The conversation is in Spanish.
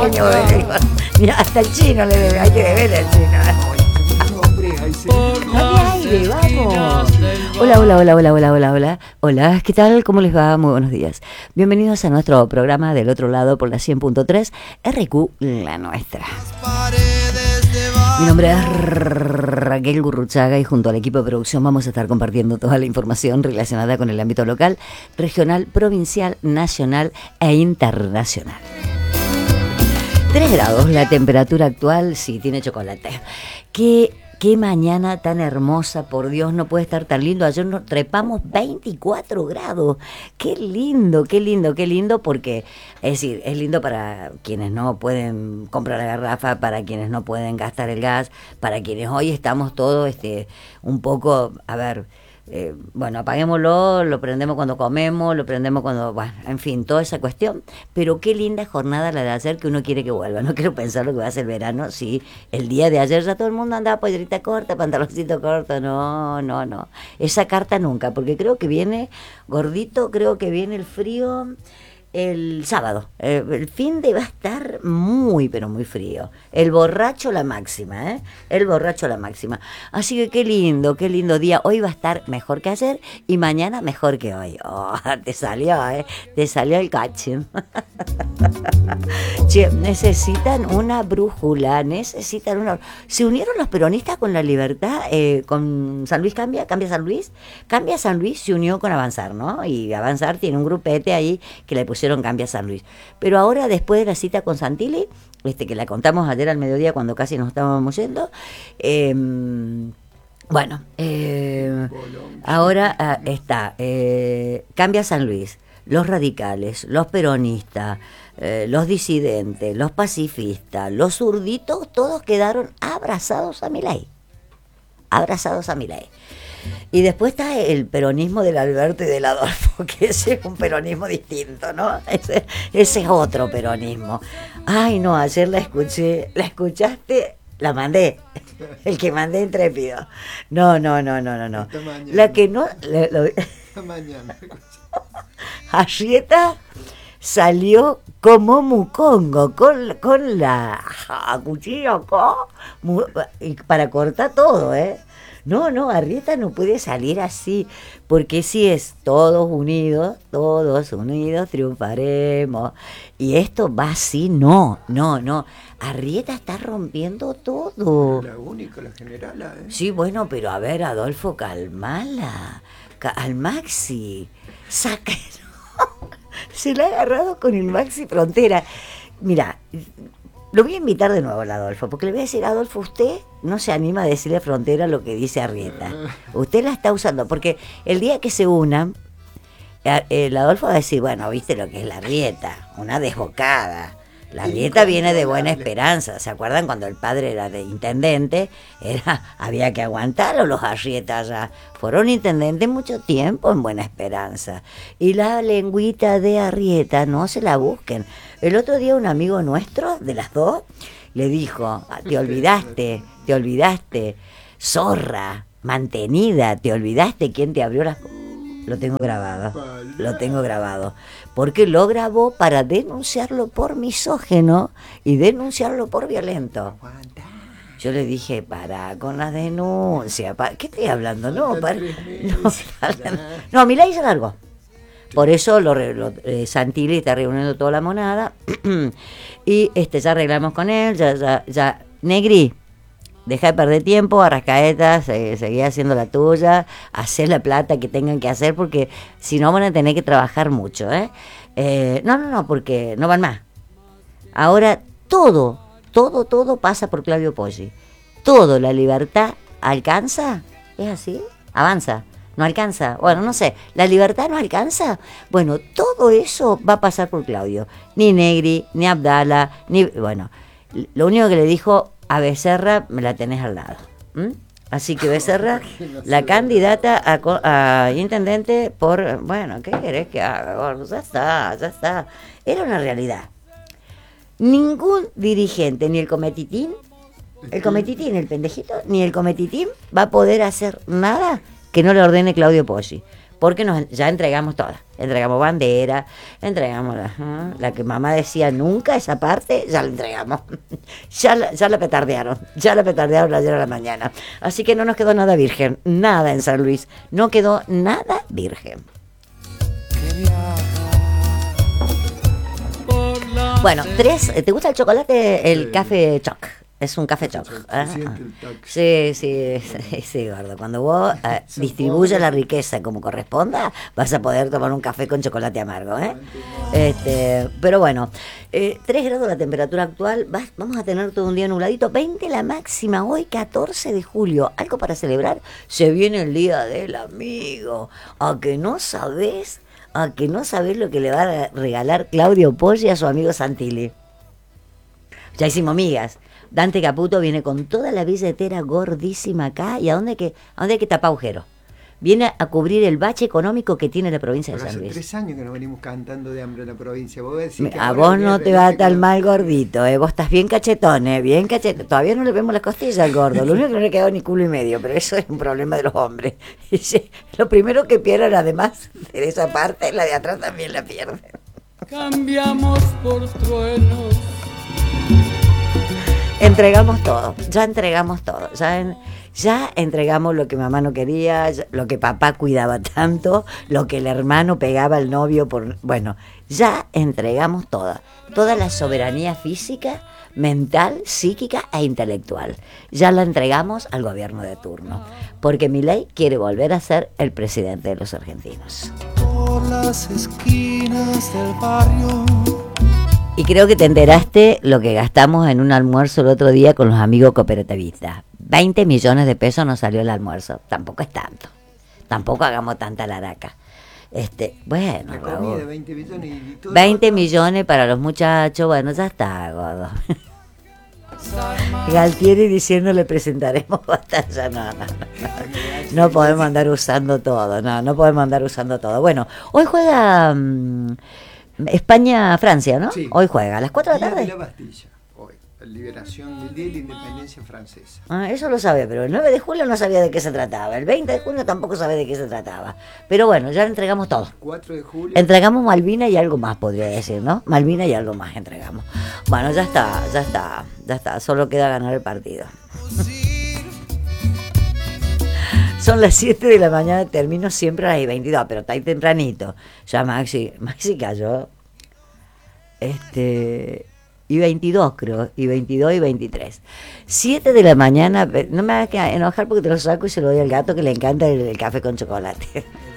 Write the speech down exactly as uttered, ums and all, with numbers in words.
coño, ni hasta el chino le debe, hay que deberle al chino. Dale aire, vamos. Hola, hola, hola, hola, hola, hola, hola. Hola, ¿qué tal? ¿Cómo les va? Muy buenos días. Bienvenidos a nuestro programa Del Otro Lado por la cien punto tres R Q, la nuestra. Mi nombre es Raquel Gurruchaga y junto al equipo de producción vamos a estar compartiendo toda la información relacionada con el ámbito local, regional, provincial, nacional e internacional. tres grados la temperatura actual, sí, tiene chocolate. ¿Qué, qué mañana tan hermosa, por Dios, no puede estar tan lindo. Ayer nos trepamos veinticuatro grados. Qué lindo, qué lindo, qué lindo, porque, es decir, es lindo para quienes no pueden comprar la garrafa, para quienes no pueden gastar el gas, para quienes hoy estamos todos este, un poco, a ver... Eh, bueno, apaguémoslo, lo prendemos cuando comemos, lo prendemos cuando, bueno, en fin, toda esa cuestión, pero qué linda jornada la de ayer que uno quiere que vuelva. No quiero pensar lo que va a ser el verano, sí, el día de ayer ya todo el mundo andaba pollerita corta, pantaloncito corto, no, no, no, esa carta nunca, porque creo que viene gordito, creo que viene el frío el sábado, eh, el fin de va a estar muy, pero muy frío. El borracho la máxima, ¿eh? El borracho la máxima. Así que qué lindo, qué lindo día. Hoy va a estar mejor que ayer y mañana mejor que hoy. Oh, te salió, ¿eh? Te salió el cachín. Che, necesitan una brújula, necesitan una... Se unieron los peronistas con La Libertad, eh, con San Luis Cambia, Cambia San Luis. Cambia San Luis se unió con Avanzar, ¿no? Y Avanzar tiene un grupete ahí que le pusieron Cambia San Luis. Pero ahora, después de la cita con Santilli, este, que la contamos ayer al mediodía cuando casi nos estábamos yendo, eh, bueno, eh, ahora ah, está eh, Cambia San Luis, los radicales, los peronistas, eh, los disidentes, los pacifistas, los zurditos, todos quedaron abrazados a Milei. Abrazados a Milei. Y después está el peronismo del Alberto y del Adolfo, que ese es un peronismo distinto, ¿no? Ese, ese es otro peronismo. Ay, no, ayer la escuché, ¿la escuchaste? La mandé, el que mandé intrépido. No, no, no, no, no, no. La que no... La, lo, esta mañana. Arrieta salió como mucongo, con, con la cuchillo, con, para cortar todo, ¿eh? No, no, Arrieta no puede salir así, porque si es todos unidos, todos unidos triunfaremos. Y esto va así, no, no, no. Arrieta está rompiendo todo. La única, la general, ¿eh? Sí, bueno, pero a ver, Adolfo, calmala, al Maxi, saca... Se la ha agarrado con el Maxi Frontera. Mira... Lo voy a invitar de nuevo al Adolfo, porque le voy a decir, Adolfo, usted no se anima a decirle a Frontera lo que dice Arrieta. Usted la está usando, porque el día que se unan, el Adolfo va a decir, bueno, viste lo que es la Arrieta, una desbocada. La Arrieta viene de Buena Esperanza. ¿Se acuerdan cuando el padre era de intendente? Era, había que aguantarlo los Arrietas ya. Fueron intendentes mucho tiempo en Buena Esperanza. Y la lengüita de Arrieta, no se la busquen. El otro día un amigo nuestro, de las dos, le dijo, te olvidaste, te olvidaste, zorra, mantenida, te olvidaste quién te abrió las... Lo tengo grabado, lo tengo grabado, porque lo grabó para denunciarlo por misógeno y denunciarlo por violento. Yo le dije, para con las denuncias, para, ¿qué estoy hablando? No, para, no, no, Milei se largó. Por eso lo, lo, eh, Santilli está reuniendo toda la monada y este ya arreglamos con él, ya, ya, ya, Negri. Deja de perder tiempo, Arrascaeta, eh, seguí haciendo la tuya, hacer la plata que tengan que hacer, porque si no van a tener que trabajar mucho, ¿eh? Eh, no, no, no, porque no van más. Ahora todo, todo, todo pasa por Claudio Poggi. Todo, La Libertad alcanza, ¿es así? Avanza, no alcanza. Bueno, no sé, ¿La Libertad no alcanza? Bueno, todo eso va a pasar por Claudio. Ni Negri, ni Abdala, ni... Bueno, lo único que le dijo... A Becerra me la tenés al lado. ¿Mm? Así que Becerra, la candidata a, a intendente por... Bueno, ¿qué querés que haga, gordo? Ya está, ya está. Era una realidad. Ningún dirigente, ni el cometitín, el cometitín, el pendejito, ni el cometitín va a poder hacer nada que no le ordene Claudio Poggi. Porque nos, ya entregamos todas. Entregamos bandera, entregamos la, ¿eh? la que mamá decía nunca, esa parte, ya la entregamos. ya, la, ya la petardearon, ya la petardearon ayer a la mañana. Así que no nos quedó nada virgen, nada en San Luis, no quedó nada virgen. Bueno, tres, ¿te gusta el chocolate? El sí. Café Choc. Es un café Choc. Ah, sí, sí, sí, sí, gordo. Cuando vos eh, distribuyas la riqueza como corresponda, vas a poder tomar un café con chocolate amargo, ¿eh? Este, pero bueno, eh, tres grados la temperatura actual. Vas, vamos a tener todo un día nubladito. veinte la máxima hoy, catorce de julio. ¿Algo para celebrar? Se viene el Día del Amigo. ¿A que no sabés? ¿A que no sabés lo que le va a regalar Claudio Poggi a su amigo Santilli? Ya hicimos migas. Dante Caputo viene con toda la billetera gordísima acá. ¿Y a dónde hay que, a dónde hay que tapar agujero? Viene a cubrir el bache económico que tiene la provincia de Pero San Luis. Hace tres años que nos venimos cantando de hambre en la provincia. ¿Vos decís que a vos no te va tan mal gordito, ¿eh? Vos estás bien cachetón, ¿eh? Bien cachetón. Todavía no le vemos las costillas al gordo. Lo único que no le quedó ni culo y medio, pero eso es un problema de los hombres. Lo primero que pierden, además de esa parte, la de atrás también la pierden. Cambiamos por truenos. Entregamos todo, ya entregamos todo, ya, en, ya entregamos lo que mamá no quería, ya, lo que papá cuidaba tanto, lo que el hermano pegaba al novio, por bueno, ya entregamos toda, toda la soberanía física, mental, psíquica e intelectual. Ya la entregamos al gobierno de turno, porque Milei quiere volver a ser el presidente de los argentinos. Por las esquinas del barrio. Y creo que te enteraste lo que gastamos en un almuerzo el otro día con los amigos cooperativistas. veinte millones de pesos nos salió el almuerzo. Tampoco es tanto. Tampoco hagamos tanta laraca. Este, bueno, la comida, veinte millones y todo veinte millones para los muchachos. Bueno, ya está, gordo. Galtieri diciendo le presentaremos batalla. No, no, no. No podemos andar usando todo. No, no podemos andar usando todo. Bueno, hoy juega... Mmm, España-Francia, ¿no? Sí. Hoy juega, a las cuatro de la tarde. Día de la Bastilla, hoy. La liberación del Día de la Independencia Francesa. Ah, eso lo sabía, pero el nueve de julio no sabía de qué se trataba. El veinte de junio tampoco sabía de qué se trataba. Pero bueno, ya entregamos todo. cuatro de julio. Entregamos Malvina y algo más, podría decir, ¿no? Malvina y algo más entregamos. Bueno, ya está, ya está, ya está. Solo queda ganar el partido. Son las siete de la mañana, termino siempre a las veintidós, pero está ahí tempranito. Ya Maxi, Maxi cayó. Este, y veintidós creo, y veintidós y veintitrés. siete de la mañana, no me hagas enojar porque te lo saco y se lo doy al gato que le encanta el, el café con chocolate.